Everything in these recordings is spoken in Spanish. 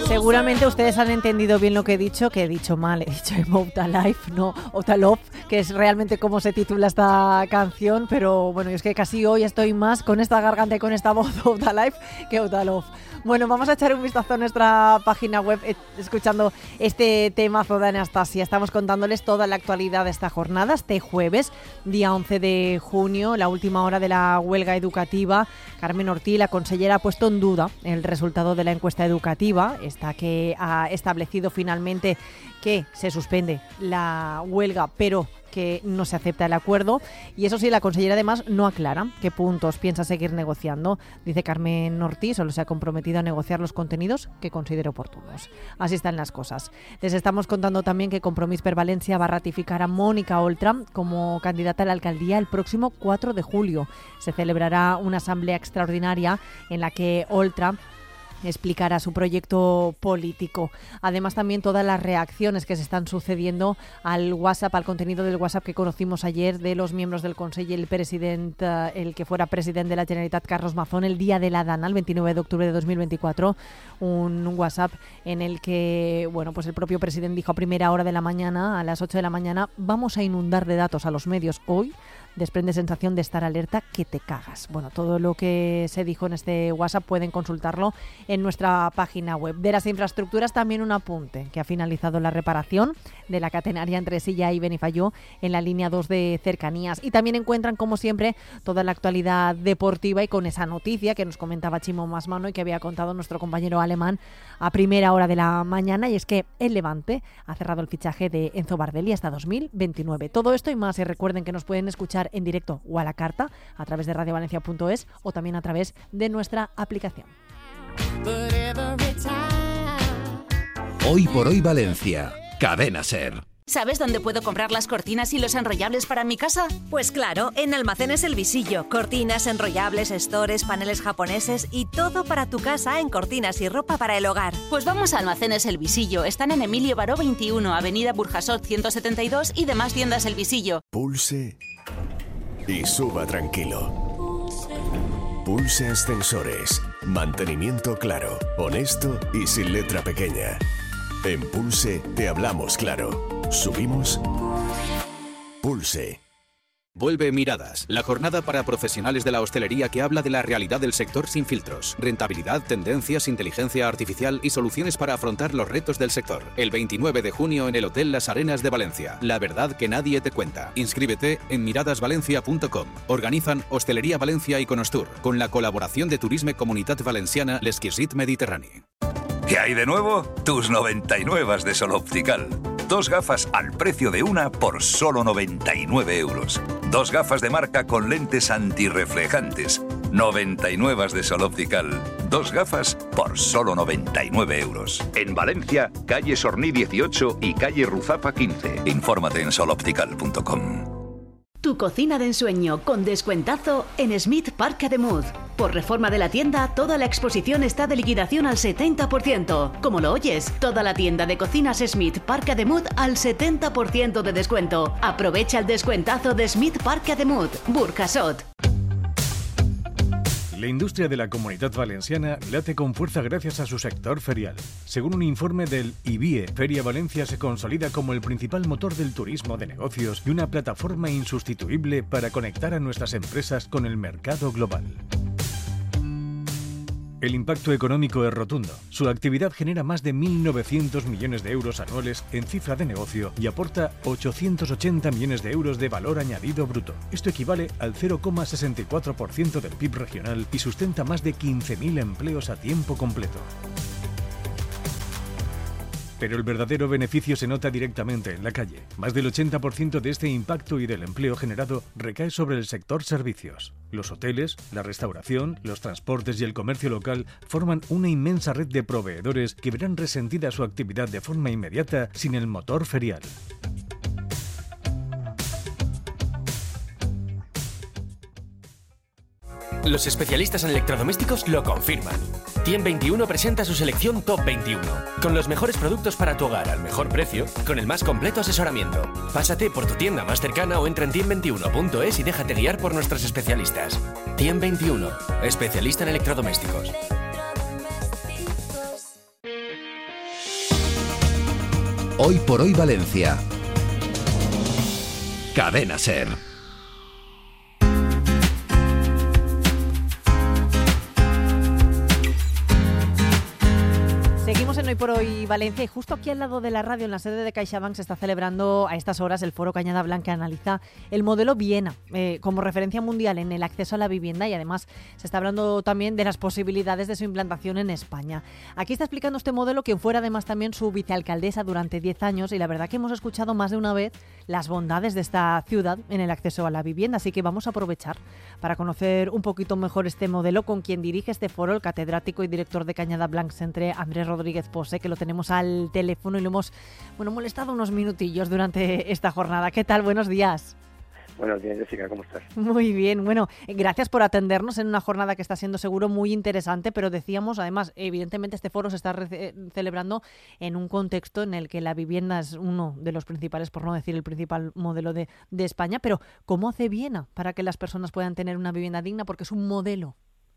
Seguramente ustedes han entendido bien lo que he dicho mal, he dicho About Life, no About Love, que es realmente como se titula esta canción, pero bueno, es que casi hoy estoy más con esta garganta y con esta voz About Life que About Love. Bueno, vamos a echar un vistazo a nuestra página web escuchando este temazo de Anastasia. Estamos contándoles toda la actualidad de esta jornada, este jueves, día 11 de junio, la última hora de la huelga educativa. Carmen Ortí, la consellera, ha puesto en duda el resultado de la encuesta educativa, esta que ha establecido finalmente que se suspende la huelga, pero que no se acepta el acuerdo. Y eso sí, la consellera además no aclara qué puntos piensa seguir negociando. Dice Carmen Ortí, solo se ha comprometido a negociar los contenidos que considere oportunos. Así están las cosas. Les estamos contando también que Compromís per Valencia va a ratificar a Mónica Oltra como candidata a la alcaldía el próximo 4 de julio. Se celebrará una asamblea extraordinaria en la que Oltra explicará su proyecto político. Además, también todas las reacciones que se están sucediendo al WhatsApp, al contenido del WhatsApp que conocimos ayer de los miembros del Consell y el presidente, el que fuera presidente de la Generalitat, Carlos Mazón, el día de la Dana, el 29 de octubre de 2024, un WhatsApp en el que, bueno, pues el propio presidente dijo a primera hora de la mañana, a las 8 de la mañana, vamos a inundar de datos a los medios hoy. Desprende sensación de estar alerta que te cagas. Bueno, todo lo que se dijo en este WhatsApp pueden consultarlo en nuestra página web. De las infraestructuras también un apunte, que ha finalizado la reparación de la catenaria entre Silla y Benifayó en la línea 2 de cercanías. Y también encuentran, como siempre, toda la actualidad deportiva y con esa noticia que nos comentaba Chimo Masmano y que había contado nuestro compañero alemán a primera hora de la mañana, y es que el Levante ha cerrado el fichaje de Enzo Bardelli hasta 2029. Todo esto y más, y recuerden que nos pueden escuchar en directo o a la carta a través de radiovalencia.es o también a través de nuestra aplicación. Hoy por hoy Valencia, Cadena SER. ¿Sabes dónde puedo comprar las cortinas y los enrollables para mi casa? Pues claro, en Almacenes El Visillo. Cortinas, enrollables, stores, paneles japoneses y todo para tu casa en cortinas y ropa para el hogar. Pues vamos a Almacenes El Visillo. Están en Emilio Baró 21, Avenida Burjasot 172 y demás tiendas El Visillo. Pulse y suba tranquilo. Pulse Ascensores. Mantenimiento claro, honesto y sin letra pequeña. En Pulse te hablamos claro. Subimos. Pulse. Vuelve Miradas, la jornada para profesionales de la hostelería que habla de la realidad del sector sin filtros. Rentabilidad, tendencias, inteligencia artificial y soluciones para afrontar los retos del sector. El 29 de junio en el Hotel Las Arenas de Valencia. La verdad que nadie te cuenta. Inscríbete en miradasvalencia.com. Organizan Hostelería Valencia y Conostur, con la colaboración de Turisme Comunitat Valenciana L'Exquisit Mediterrani. ¿Qué hay de nuevo? Tus 99 de Sol Optical. 2 gafas al precio de una por solo 99 euros. 2 gafas de marca con lentes antirreflejantes. 99 de Sol Optical. 2 gafas por solo 99 euros. En Valencia, calle Sorní 18 y calle Ruzapa 15. Infórmate en soloptical.com. Tu cocina de ensueño con descuentazo en Smith Park Ademuz. Por reforma de la tienda, toda la exposición está de liquidación al 70%. Como lo oyes, toda la tienda de cocinas Smith Park Ademuz al 70% de descuento. Aprovecha el descuentazo de Smith Park Ademuz, Burjasot. La industria de la Comunitat Valenciana late con fuerza gracias a su sector ferial. Según un informe del IBIE, Feria Valencia se consolida como el principal motor del turismo de negocios y una plataforma insustituible para conectar a nuestras empresas con el mercado global. El impacto económico es rotundo. Su actividad genera más de 1.900 millones de euros anuales en cifra de negocio y aporta 880 millones de euros de valor añadido bruto. Esto equivale al 0,64% del PIB regional y sustenta más de 15.000 empleos a tiempo completo. Pero el verdadero beneficio se nota directamente en la calle. Más del 80% de este impacto y del empleo generado recae sobre el sector servicios. Los hoteles, la restauración, los transportes y el comercio local forman una inmensa red de proveedores que verán resentida su actividad de forma inmediata sin el motor ferial. Los especialistas en electrodomésticos lo confirman. Tiem21 presenta su selección Top 21, con los mejores productos para tu hogar al mejor precio, con el más completo asesoramiento. Pásate por tu tienda más cercana o entra en tiem21.es y déjate guiar por nuestros especialistas. Tiem21, especialista en electrodomésticos. Hoy por hoy Valencia. Cadena SER. Seguimos en Hoy por Hoy Valencia y justo aquí al lado de la radio, en la sede de CaixaBank, se está celebrando a estas horas el Foro Cañada Blanca, que analiza el modelo Viena como referencia mundial en el acceso a la vivienda, y además se está hablando también de las posibilidades de su implantación en España. Aquí está explicando este modelo quien fuera además también su vicealcaldesa durante 10 años, y la verdad que hemos escuchado más de una vez las bondades de esta ciudad en el acceso a la vivienda, así que vamos a aprovechar para conocer un poquito mejor este modelo con quien dirige este foro, el catedrático y director de Cañada Blanc Centre, Andrés Rodríguez Pose, que lo tenemos al teléfono y lo hemos molestado unos minutillos durante esta jornada. ¿Qué tal? Buenos días. Buenos días, Jessica, ¿cómo estás? Muy bien, gracias por atendernos en una jornada que está siendo seguro muy interesante, pero decíamos, además, evidentemente este foro se está celebrando en un contexto en el que la vivienda es uno de los principales, por no decir el principal modelo de España, pero ¿cómo hace Viena para que las personas puedan tener una vivienda digna? Porque es un modelo.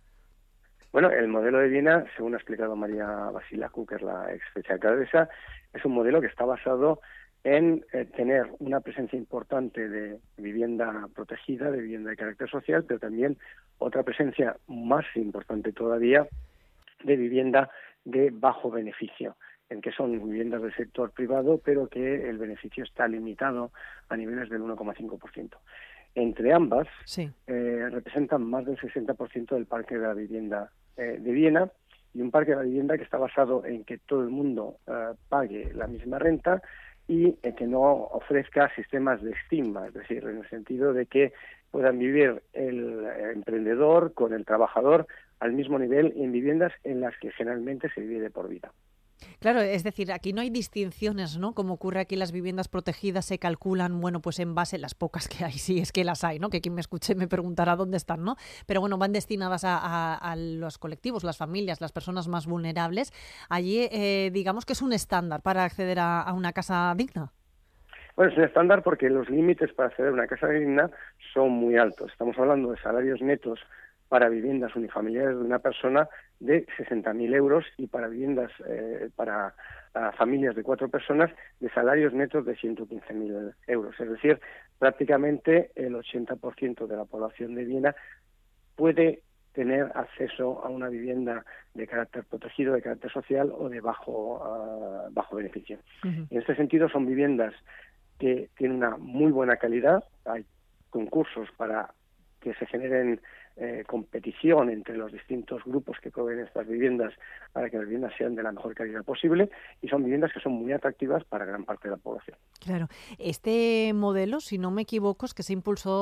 Bueno, el modelo de Viena, según ha explicado María Basilacu, que es la ex vicealcaldesa, es un modelo que está basado en tener una presencia importante de vivienda protegida, de vivienda de carácter social, pero también otra presencia más importante todavía de vivienda de bajo beneficio, en que son viviendas del sector privado, pero que el beneficio está limitado a niveles del 1,5%. Entre ambas, sí, representan más del 60% del parque de la vivienda de Viena, y un parque de la vivienda que está basado en que todo el mundo pague la misma renta y que no ofrezca sistemas de estigma, es decir, en el sentido de que puedan vivir el emprendedor con el trabajador al mismo nivel en viviendas en las que generalmente se vive de por vida. Claro, es decir, aquí no hay distinciones, ¿no? Como ocurre aquí, las viviendas protegidas se calculan, pues en base, las pocas que hay, sí, es que las hay, ¿no? Que quien me escuche me preguntará dónde están, ¿no? Pero van destinadas a los colectivos, las familias, las personas más vulnerables. Allí, digamos que es un estándar para acceder a una casa digna. Bueno, es un estándar porque los límites para acceder a una casa digna son muy altos. Estamos hablando de salarios netos para viviendas unifamiliares de una persona de 60.000 euros y para viviendas para familias de 4 personas de salarios netos de 115.000 euros. Es decir, prácticamente el 80% de la población de Viena puede tener acceso a una vivienda de carácter protegido, de carácter social o de bajo beneficio. Uh-huh. En este sentido, son viviendas que tienen una muy buena calidad. Hay concursos para que se generen competición entre los distintos grupos que proveen estas viviendas para que las viviendas sean de la mejor calidad posible, y son viviendas que son muy atractivas para gran parte de la población. Claro. Este modelo, si no me equivoco, es que se impulsó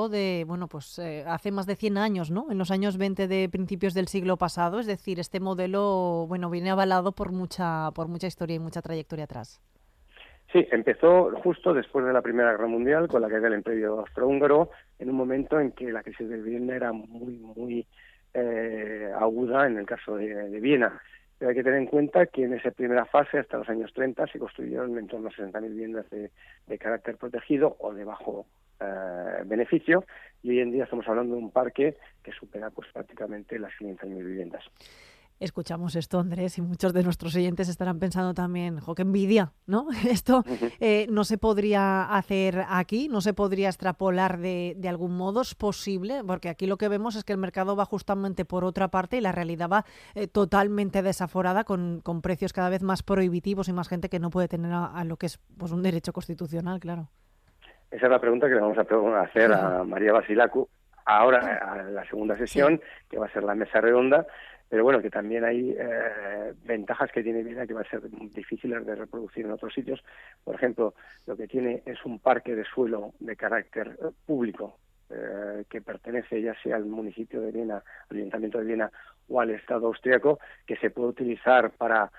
hace más de 100 años, ¿no? En los años 20 de principios del siglo pasado. Es decir, este modelo, viene avalado por mucha historia y mucha trayectoria atrás. Sí, empezó justo después de la Primera Guerra Mundial, con la caída del Imperio Austrohúngaro, en un momento en que la crisis de vivienda era muy aguda en el caso de Viena. Pero hay que tener en cuenta que en esa primera fase, hasta los años 30, se construyeron en torno a 60.000 viviendas de carácter protegido o de bajo beneficio, y hoy en día estamos hablando de un parque que supera prácticamente las 500.000 viviendas. Escuchamos esto, Andrés, y muchos de nuestros oyentes estarán pensando también, qué envidia, ¿no? Esto no se podría hacer aquí, no se podría extrapolar de algún modo. ¿Es posible? Porque aquí lo que vemos es que el mercado va justamente por otra parte y la realidad va totalmente desaforada, con precios cada vez más prohibitivos y más gente que no puede tener a lo que es un derecho constitucional, claro. Esa es la pregunta que le vamos a hacer a María Basilacu ahora, a la segunda sesión, sí, que va a ser la mesa redonda. Pero que también hay ventajas que tiene Viena que va a ser difíciles de reproducir en otros sitios. Por ejemplo, lo que tiene es un parque de suelo de carácter público que pertenece ya sea al municipio de Viena, al Ayuntamiento de Viena o al Estado austriaco, que se puede utilizar para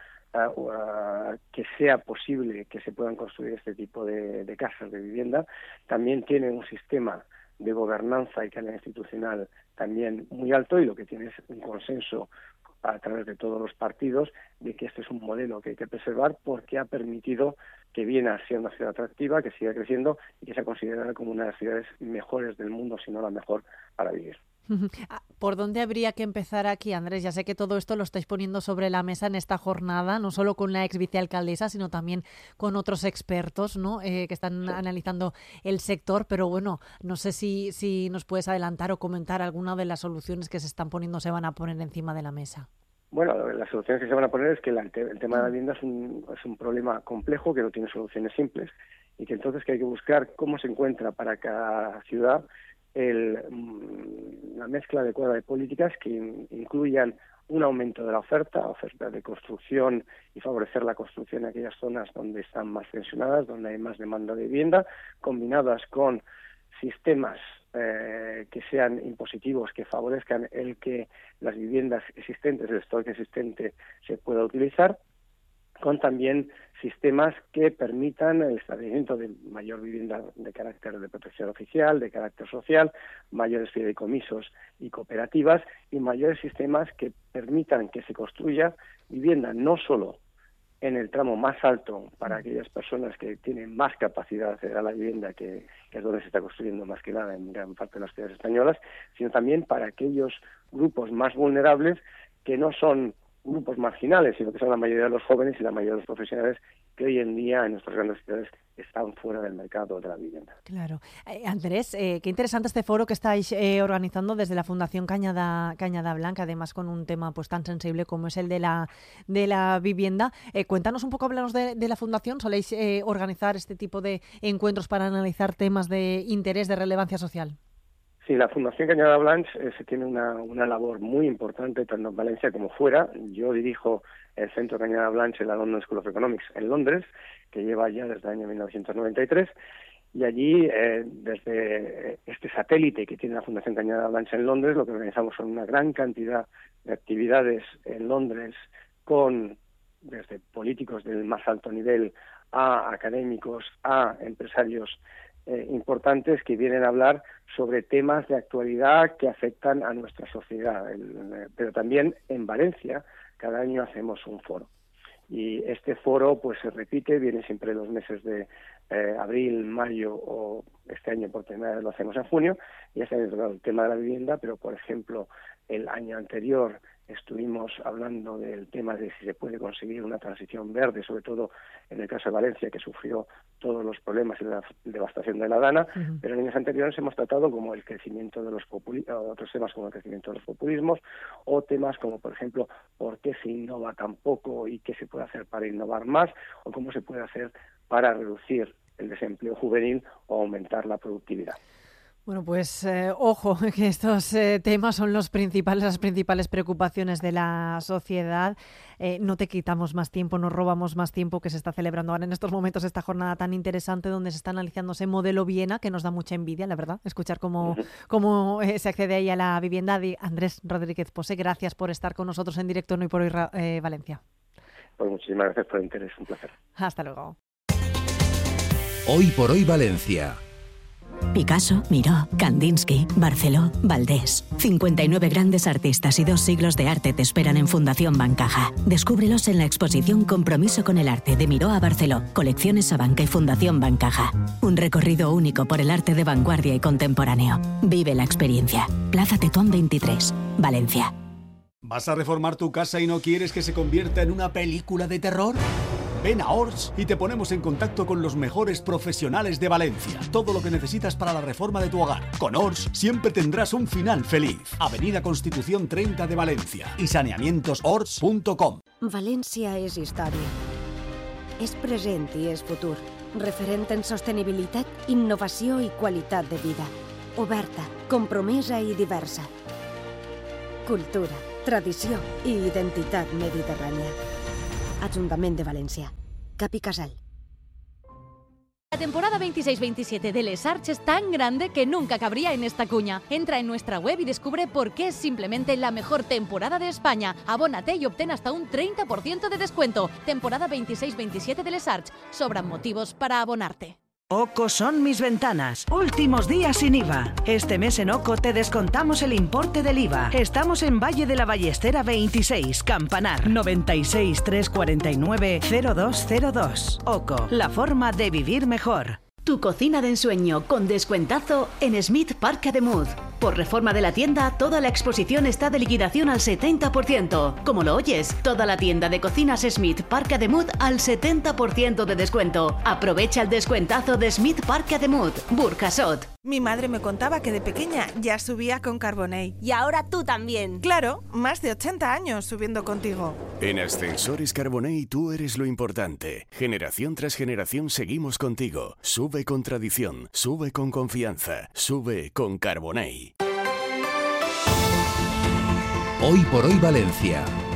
que sea posible que se puedan construir este tipo de casas de vivienda. También tiene un sistema de gobernanza y calidad institucional también muy alto, y lo que tiene es un consenso a través de todos los partidos de que este es un modelo que hay que preservar, porque ha permitido que Viena sea una ciudad atractiva, que siga creciendo y que sea considerada como una de las ciudades mejores del mundo, si no la mejor, para vivir. ¿Por dónde habría que empezar aquí, Andrés? Ya sé que todo esto lo estáis poniendo sobre la mesa en esta jornada, no solo con la ex vicealcaldesa, sino también con otros expertos, ¿no? Que están analizando el sector, pero bueno, no sé si nos puedes adelantar o comentar alguna de las soluciones que se están poniendo, se van a poner encima de la mesa. Bueno, las soluciones que se van a poner es que el tema de la vivienda es un problema complejo que no tiene soluciones simples y que entonces que hay que buscar cómo se encuentra para cada ciudad la mezcla adecuada de políticas que incluyan un aumento de la oferta de construcción y favorecer la construcción en aquellas zonas donde están más tensionadas, donde hay más demanda de vivienda, combinadas con sistemas que sean impositivos, que favorezcan el que las viviendas existentes, el stock existente, se pueda utilizar, con también sistemas que permitan el establecimiento de mayor vivienda de carácter de protección oficial, de carácter social, mayores fideicomisos y cooperativas y mayores sistemas que permitan que se construya vivienda no solo en el tramo más alto para aquellas personas que tienen más capacidad de acceder a la vivienda, que es donde se está construyendo más que nada en gran parte de las ciudades españolas, sino también para aquellos grupos más vulnerables que no son grupos marginales, sino que son la mayoría de los jóvenes y la mayoría de los profesionales que hoy en día en nuestras grandes ciudades están fuera del mercado de la vivienda. Claro. Andrés, qué interesante este foro que estáis organizando desde la Fundación Cañada Blanca, además con un tema pues tan sensible como es el de la vivienda. Cuéntanos un poco, háblanos de la Fundación. ¿Soléis organizar este tipo de encuentros para analizar temas de interés, de relevancia social? Sí, la Fundación Cañada Blanca tiene una labor muy importante tanto en Valencia como fuera. Yo dirijo el Centro Cañada Blanca en la London School of Economics en Londres, que lleva ya desde el año 1993, y allí, desde este satélite que tiene la Fundación Cañada Blanca en Londres, lo que organizamos son una gran cantidad de actividades en Londres desde políticos del más alto nivel a académicos, a empresarios importantes que vienen a hablar sobre temas de actualidad que afectan a nuestra sociedad. Pero también en Valencia cada año hacemos un foro. Y este foro pues se repite, viene siempre los meses de abril, mayo o este año por primera vez lo hacemos en junio. Y este año es el tema de la vivienda, pero por ejemplo el año anterior estuvimos hablando del tema de si se puede conseguir una transición verde, sobre todo en el caso de Valencia, que sufrió todos los problemas y la devastación de la Dana, pero en años anteriores hemos tratado como el crecimiento de otros temas como el crecimiento de los populismos, o temas como, por ejemplo, por qué se innova tan poco y qué se puede hacer para innovar más, o cómo se puede hacer para reducir el desempleo juvenil o aumentar la productividad. Bueno, pues ojo, que estos temas son las principales preocupaciones de la sociedad. No te quitamos más tiempo, nos robamos más tiempo, que se está celebrando ahora en estos momentos esta jornada tan interesante donde se está analizando ese modelo Viena, que nos da mucha envidia, la verdad, escuchar cómo se accede ahí a la vivienda. Andrés Rodríguez Pose, gracias por estar con nosotros en directo en Hoy por Hoy Valencia. Pues muchísimas gracias por el interés, un placer. Hasta luego. Hoy por Hoy Valencia. Picasso, Miró, Kandinsky, Barceló, Valdés. 59 grandes artistas y 2 siglos de arte te esperan en Fundación Bancaja. Descúbrelos en la exposición Compromiso con el arte de Miró a Barceló, Colecciones Abanca y Fundación Bancaja. Un recorrido único por el arte de vanguardia y contemporáneo. Vive la experiencia. Plaza Tetuán 23, Valencia. ¿Vas a reformar tu casa y no quieres que se convierta en una película de terror? Ven a Ors y te ponemos en contacto con los mejores profesionales de Valencia. Todo lo que necesitas para la reforma de tu hogar. Con Ors siempre tendrás un final feliz. Avenida Constitución 30 de Valencia y saneamientosors.com. València és història. És present i és futur. Referent en sostenibilitat, innovació i qualitat de vida. Oberta, compromesa i diversa. Cultura, tradició i identitat mediterrània. Ayuntamiento de Valencia. Capi Casal. La temporada 26-27 de Les Arts es tan grande que nunca cabría en esta cuña. Entra en nuestra web y descubre por qué es simplemente la mejor temporada de España. Abónate y obtén hasta un 30% de descuento. Temporada 26-27 de Les Arts. Sobran motivos para abonarte. OCO son mis ventanas. Últimos días sin IVA. Este mes en OCO te descontamos el importe del IVA. Estamos en Valle de la Ballestera 26, Campanar. 96 349 0202. OCO, la forma de vivir mejor. Tu cocina de ensueño con descuentazo en Smith Park de Mud. Por reforma de la tienda, toda la exposición está de liquidación al 70%. Como lo oyes, toda la tienda de cocinas Smith Parc Ademut al 70% de descuento. Aprovecha el descuentazo de Smith Parc Ademut, Burjasot. Mi madre me contaba que de pequeña ya subía con Carbonell. Y ahora tú también. Claro, más de 80 años subiendo contigo. En Ascensores Carbonell tú eres lo importante. Generación tras generación seguimos contigo. Sube con tradición, sube con confianza, sube con Carbonell. Hoy por hoy Valencia.